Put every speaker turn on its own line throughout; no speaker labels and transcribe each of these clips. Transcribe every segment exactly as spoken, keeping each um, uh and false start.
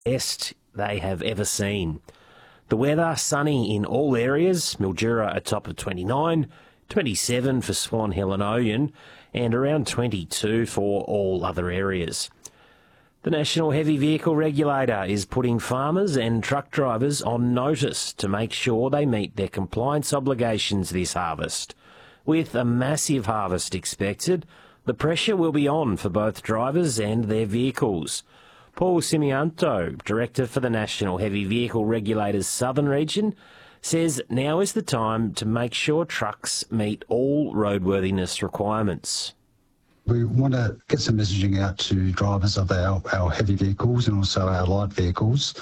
best they have ever seen. The weather, sunny in all areas, Mildura a top of twenty-nine, twenty-seven for Swan Hill and Oyen, and around twenty-two for all other areas. The National Heavy Vehicle Regulator is putting farmers and truck drivers on notice to make sure they meet their compliance obligations this harvest. With a massive harvest expected, the pressure will be on for both drivers and their vehicles. Paul Simianto, Director for the National Heavy Vehicle Regulator's Southern Region, says now is the time to make sure trucks meet all roadworthiness requirements.
We want to get some messaging out to drivers of our, our heavy vehicles and also our light vehicles.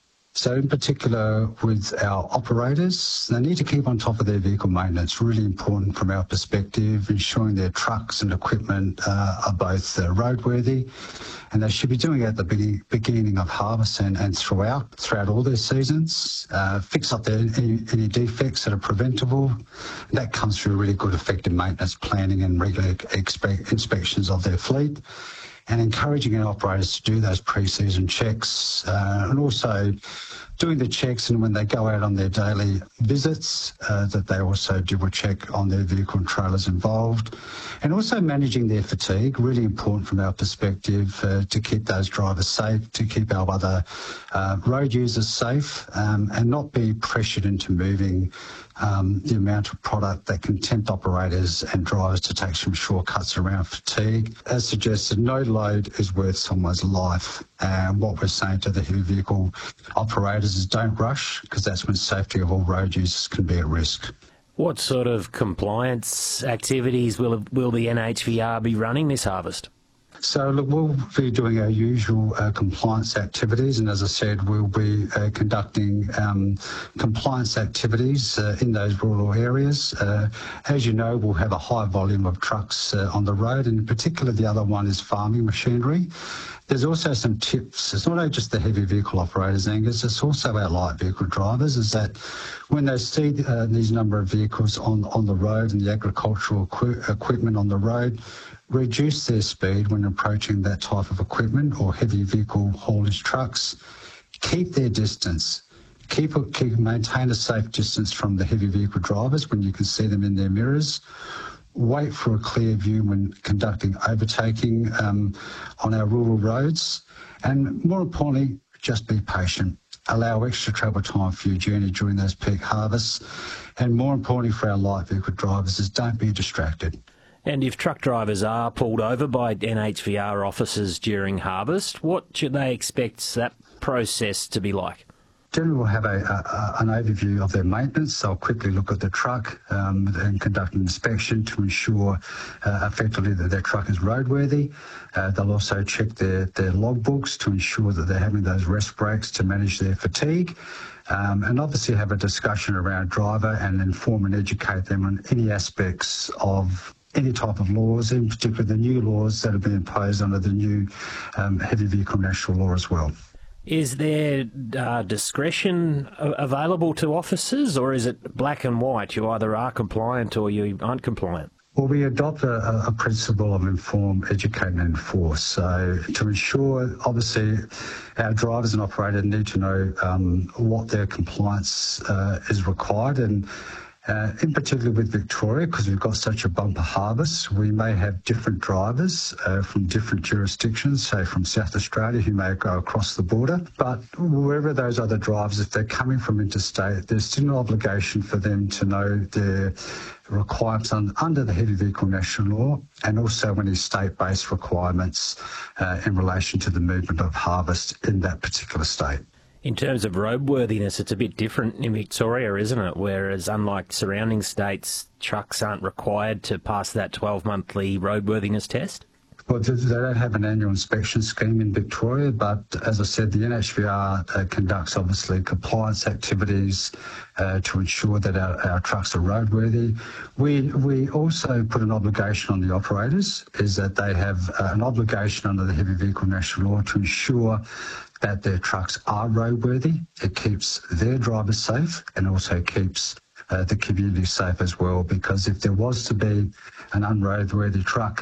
So in particular with our operators, they need to keep on top of their vehicle maintenance. Really important from our perspective, ensuring their trucks and equipment uh, are both uh, roadworthy, and they should be doing it at the be- beginning of harvest and, and throughout throughout all their seasons. Uh, fix up their, any, any defects that are preventable. That comes through really good effective maintenance planning and regular expe- inspections of their fleet, and encouraging our operators to do those pre-season checks, uh, and also doing the checks, and when they go out on their daily visits, uh, that they also do a check on their vehicle and trailers involved, and also managing their fatigue, really important from our perspective, uh, to keep those drivers safe, to keep our other uh, road users safe, um, and not be pressured into moving um, the amount of product that can tempt operators and drivers to take some shortcuts around fatigue. As suggested, no load is worth someone's life, and what we're saying to the heavy vehicle operators is don't rush, because that's when safety of all road users can be at risk.
What sort of compliance activities will will the N H V R be running this harvest?
So look, we'll be doing our usual uh, compliance activities, and as I said, we'll be uh, conducting um, compliance activities uh, in those rural areas. Uh, as you know, we'll have a high volume of trucks uh, on the road, and in particular the other one is farming machinery. There's also some tips. It's not only just the heavy vehicle operators, Angus, it's also our light vehicle drivers, is that when they see uh, these number of vehicles on, on the road and the agricultural equi- equipment on the road, reduce their speed when approaching that type of equipment or heavy vehicle haulage trucks. Keep their distance. Keep, a, keep maintain a safe distance from the heavy vehicle drivers when you can see them in their mirrors. Wait for a clear view when conducting overtaking um, on our rural roads. And more importantly, just be patient. Allow extra travel time for your journey during those peak harvests. And more importantly for our light vehicle drivers is don't be distracted.
And if truck drivers are pulled over by N H V R officers during harvest, what should they expect that process to be like?
Generally, we'll have a, a, an overview of their maintenance. They'll quickly look at the truck um, and conduct an inspection to ensure uh, effectively that their truck is roadworthy. Uh, they'll also check their, their logbooks to ensure that they're having those rest breaks to manage their fatigue. Um, and obviously have a discussion around driver and inform and educate them on any aspects of any type of laws, in particular the new laws that have been imposed under the new um, heavy vehicle national law as well.
Is there uh, discretion available to officers, or is it black and white? You either are compliant or you aren't compliant?
Well, we adopt a, a principle of inform, educate and enforce. So to ensure, obviously, our drivers and operators need to know um, what their compliance uh, is required, and Uh, in particular with Victoria, because we've got such a bumper harvest, we may have different drivers uh, from different jurisdictions, say from South Australia, who may go across the border. But wherever those other drivers, if they're coming from interstate, there's still an obligation for them to know their requirements on, under the Heavy Vehicle National Law, and also any state-based requirements uh, in relation to the movement of harvest in that particular state.
In terms of roadworthiness, it's a bit different in Victoria, isn't it? Whereas unlike surrounding states, trucks aren't required to pass that twelve-monthly roadworthiness test?
Well, they don't have an annual inspection scheme in Victoria, but as I said, the N H V R uh, conducts obviously compliance activities uh, to ensure that our, our trucks are roadworthy. We we also put an obligation on the operators, is that they have uh, an obligation under the Heavy Vehicle National Law to ensure that their trucks are roadworthy. It keeps their drivers safe and also keeps uh, the community safe as well, because if there was to be an unroadworthy truck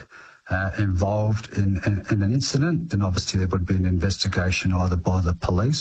uh, involved in, in, in an incident, then obviously there would be an investigation either by the police